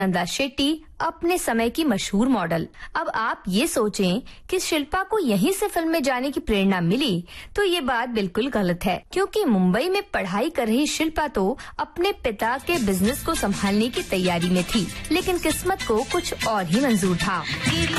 नंदा शेट्टी अपने समय की मशहूर मॉडल। अब आप ये सोचें कि शिल्पा को यहीं से फिल्म में जाने की प्रेरणा मिली, तो ये बात बिल्कुल गलत है, क्योंकि मुंबई में पढ़ाई कर रही शिल्पा तो अपने पिता के बिजनेस को संभालने की तैयारी में थी, लेकिन किस्मत को कुछ और ही मंजूर था।